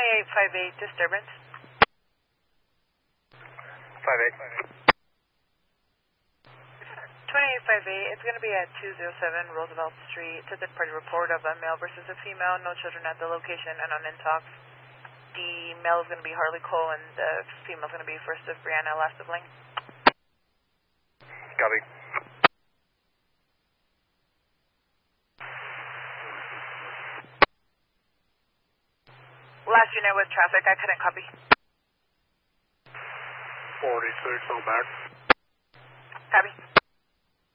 2858 disturbance. 58. 2858, it's going to be at 207 Roosevelt Street. It's a third-party report of a male versus a female. No children at the location and on intox. The male is going to be Harley Cole and the female is going to be first of Brianna, last of Ling. Copy. Last unit with traffic, I couldn't copy. 46 on back. Copy.